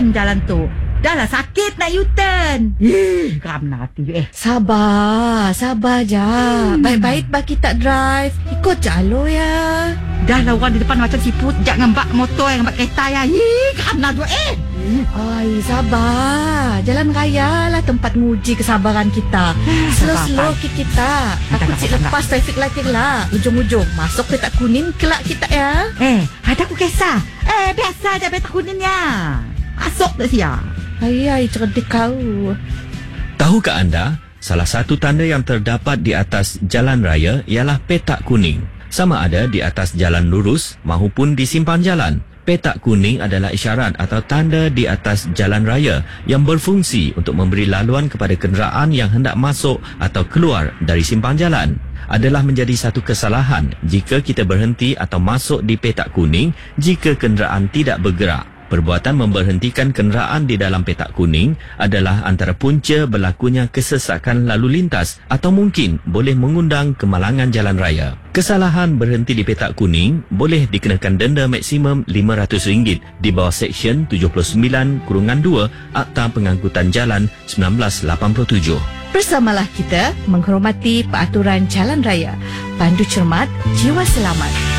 U-turn jalan tu. Dah lah sakit nak U-turn. Geram nanti Sabar je. Baik-baik bagi tak drive. Ikut jalur ya. Dah lah orang di depan macam siput. Jangan ngebak motor yang ngebak kereta ya. Geram nanti Ay, sabar. Jalan raya lah tempat nguji kesabaran kita. Slow-slow kita. Takut si lepas traffic light lah. Ujung-ujung masuk petak kuning kelak kita ya. Ada aku kisah. Biasa aja petak kuningnya. Masuk tak sia. Ay, cerdik kau. Tahukah anda, salah satu tanda yang terdapat di atas jalan raya ialah petak kuning. Sama ada di atas jalan lurus maupun di simpan jalan. Petak kuning adalah isyarat atau tanda di atas jalan raya yang berfungsi untuk memberi laluan kepada kenderaan yang hendak masuk atau keluar dari simpan jalan. Adalah menjadi satu kesalahan jika kita berhenti atau masuk di petak kuning jika kenderaan tidak bergerak. Perbuatan memberhentikan kenderaan di dalam petak kuning adalah antara punca berlakunya kesesakan lalu lintas atau mungkin boleh mengundang kemalangan jalan raya. Kesalahan berhenti di petak kuning boleh dikenakan denda maksimum RM500 di bawah Seksyen 79/2 Akta Pengangkutan Jalan 1987. Bersamalah kita menghormati peraturan jalan raya. Pandu cermat, jiwa selamat.